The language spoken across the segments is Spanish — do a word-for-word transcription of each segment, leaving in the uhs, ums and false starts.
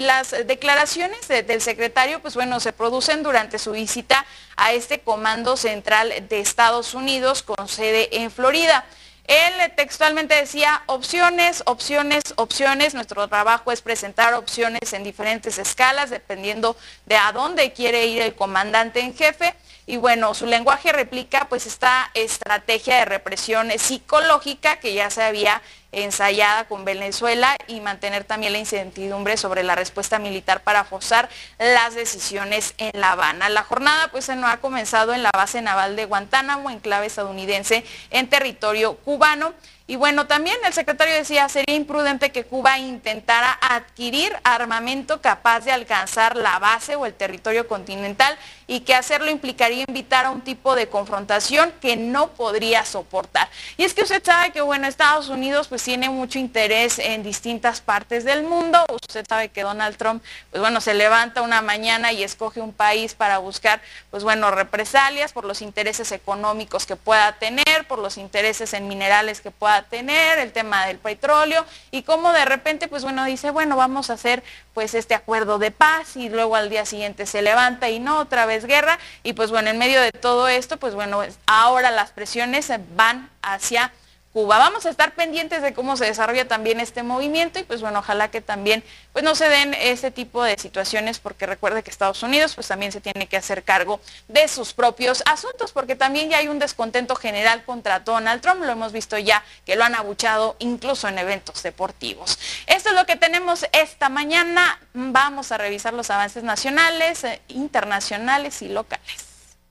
Las declaraciones de, del secretario, pues bueno, se producen durante su visita a este Comando Central de Estados Unidos con sede en Florida. Él textualmente decía, opciones, opciones, opciones. Nuestro trabajo es presentar opciones en diferentes escalas, dependiendo de a dónde quiere ir el comandante en jefe. Y bueno, su lenguaje replica pues esta estrategia de represión psicológica que ya se había ensayada con Venezuela y mantener también la incertidumbre sobre la respuesta militar para forzar las decisiones en La Habana. La jornada pues no ha comenzado en la base naval de Guantánamo, enclave estadounidense en territorio cubano. Y bueno, también el secretario decía, sería imprudente que Cuba intentara adquirir armamento capaz de alcanzar la base o el territorio continental y que hacerlo implicaría invitar a un tipo de confrontación que no podría soportar. Y es que usted sabe que, bueno, Estados Unidos pues tiene mucho interés en distintas partes del mundo. Usted sabe que Donald Trump, pues bueno, se levanta una mañana y escoge un país para buscar, pues bueno, represalias por los intereses económicos que pueda tener, por los intereses en minerales que pueda tener, el tema del petróleo, y como de repente, pues bueno, dice, bueno, vamos a hacer pues este acuerdo de paz, y luego al día siguiente se levanta y no, otra vez guerra, y pues bueno, en medio de todo esto, pues bueno, ahora las presiones van hacia Cuba. Vamos a estar pendientes de cómo se desarrolla también este movimiento y pues bueno, ojalá que también pues no se den este tipo de situaciones, porque recuerde que Estados Unidos pues también se tiene que hacer cargo de sus propios asuntos, porque también ya hay un descontento general contra Donald Trump, lo hemos visto ya que lo han abuchado incluso en eventos deportivos. Esto es lo que tenemos esta mañana. Vamos a revisar los avances nacionales, internacionales y locales.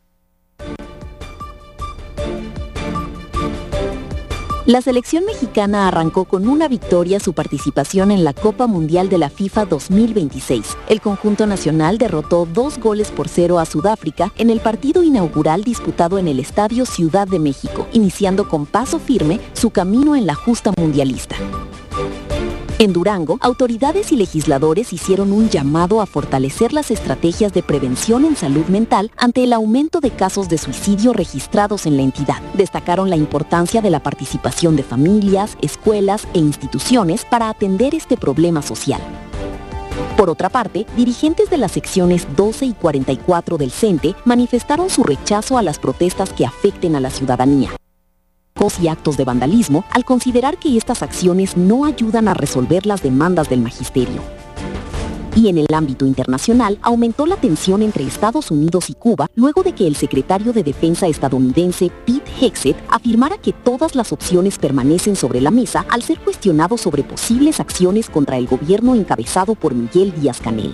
La selección mexicana arrancó con una victoria su participación en la Copa Mundial de la FIFA dos mil veintiséis. El conjunto nacional derrotó dos goles por cero a Sudáfrica en el partido inaugural disputado en el Estadio Ciudad de México, iniciando con paso firme su camino en la justa mundialista. En Durango, autoridades y legisladores hicieron un llamado a fortalecer las estrategias de prevención en salud mental ante el aumento de casos de suicidio registrados en la entidad. Destacaron la importancia de la participación de familias, escuelas e instituciones para atender este problema social. Por otra parte, dirigentes de las secciones doce y cuarenta y cuatro del CENTE manifestaron su rechazo a las protestas que afecten a la ciudadanía y actos de vandalismo al considerar que estas acciones no ayudan a resolver las demandas del magisterio. Y en el ámbito internacional, aumentó la tensión entre Estados Unidos y Cuba luego de que el secretario de Defensa estadounidense Pete Hegseth afirmara que todas las opciones permanecen sobre la mesa al ser cuestionado sobre posibles acciones contra el gobierno encabezado por Miguel Díaz-Canel.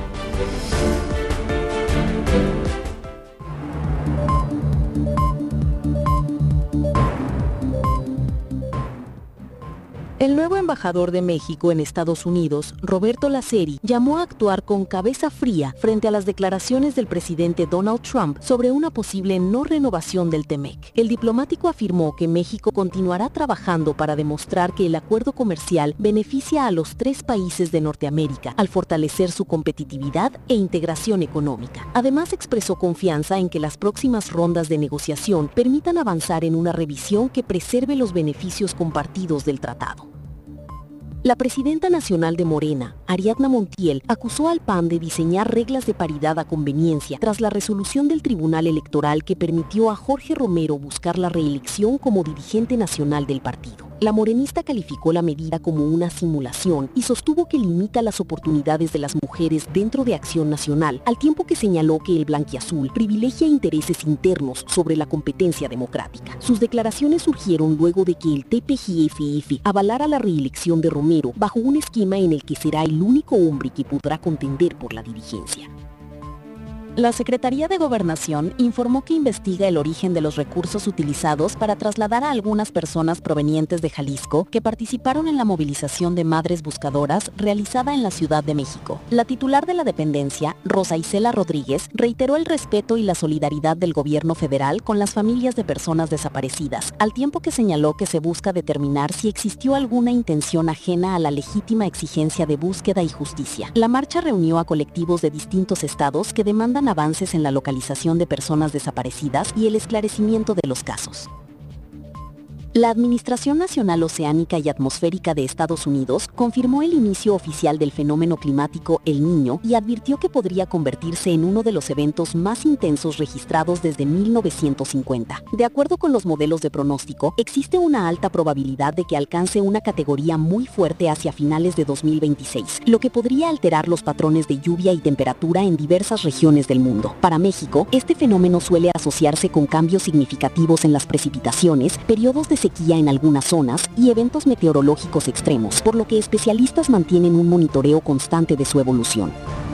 El nuevo embajador de México en Estados Unidos, Roberto Laceri, llamó a actuar con cabeza fría frente a las declaraciones del presidente Donald Trump sobre una posible no renovación del TEMEC. El diplomático afirmó que México continuará trabajando para demostrar que el acuerdo comercial beneficia a los tres países de Norteamérica al fortalecer su competitividad e integración económica. Además, expresó confianza en que las próximas rondas de negociación permitan avanzar en una revisión que preserve los beneficios compartidos del tratado. La presidenta nacional de Morena, Ariadna Montiel, acusó al P A N de diseñar reglas de paridad a conveniencia tras la resolución del Tribunal Electoral que permitió a Jorge Romero buscar la reelección como dirigente nacional del partido. La morenista calificó la medida como una simulación y sostuvo que limita las oportunidades de las mujeres dentro de Acción Nacional, al tiempo que señaló que el blanquiazul privilegia intereses internos sobre la competencia democrática. Sus declaraciones surgieron luego de que el T P G F F avalara la reelección de Romero bajo un esquema en el que será el único hombre que podrá contender por la dirigencia. La Secretaría de Gobernación informó que investiga el origen de los recursos utilizados para trasladar a algunas personas provenientes de Jalisco que participaron en la movilización de madres buscadoras realizada en la Ciudad de México. La titular de la dependencia, Rosa Isela Rodríguez, reiteró el respeto y la solidaridad del gobierno federal con las familias de personas desaparecidas, al tiempo que señaló que se busca determinar si existió alguna intención ajena a la legítima exigencia de búsqueda y justicia. La marcha reunió a colectivos de distintos estados que demandan avances en la localización de personas desaparecidas y el esclarecimiento de los casos. La Administración Nacional Oceánica y Atmosférica de Estados Unidos confirmó el inicio oficial del fenómeno climático El Niño y advirtió que podría convertirse en uno de los eventos más intensos registrados desde mil novecientos cincuenta. De acuerdo con los modelos de pronóstico, existe una alta probabilidad de que alcance una categoría muy fuerte hacia finales de dos mil veintiséis, lo que podría alterar los patrones de lluvia y temperatura en diversas regiones del mundo. Para México, este fenómeno suele asociarse con cambios significativos en las precipitaciones, periodos de sequía en algunas zonas y eventos meteorológicos extremos, por lo que especialistas mantienen un monitoreo constante de su evolución.